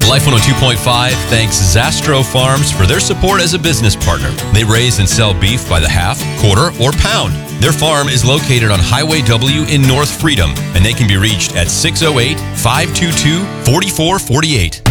Life 102.5 thanks Zastro Farms for their support as a business partner. They raise and sell beef by the half, quarter, or pound. Their farm is located on Highway W in North Freedom, and they can be reached at 608-522-4448.